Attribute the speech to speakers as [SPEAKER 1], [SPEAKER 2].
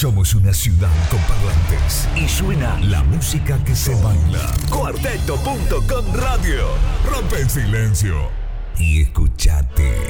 [SPEAKER 1] Somos una ciudad con parlantes y suena la música que se baila. Cuarteto.com Radio. Rompe el silencio y escuchate.